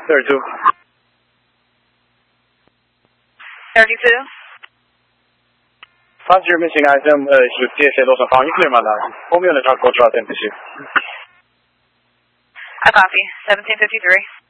32. 32. Find your missing item, should TSA Lawson found you clear my line. Hold me on the truck, go drop empty. I copy. 1753.